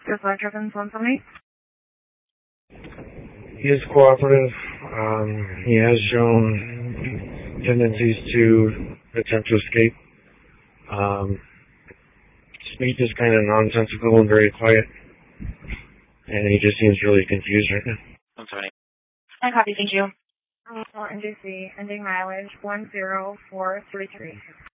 Just Electricians 178. He is cooperative. He has shown tendencies to attempt to escape. Speech is kind of nonsensical and very quiet. And he just seems really confused right now. 170. I copy, thank you. NJC, ending mileage 10433.